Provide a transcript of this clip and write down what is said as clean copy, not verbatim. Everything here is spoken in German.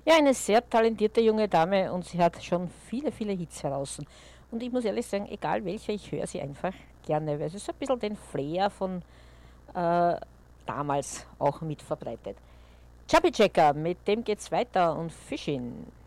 Ja, eine sehr talentierte junge Dame und sie hat schon viele, viele Hits heraus. Und ich muss ehrlich sagen, egal welche, ich höre sie einfach gerne, weil sie so ein bisschen den Flair von äh, damals auch mit verbreitet. Chubby Checker, mit dem geht's weiter und Fishing.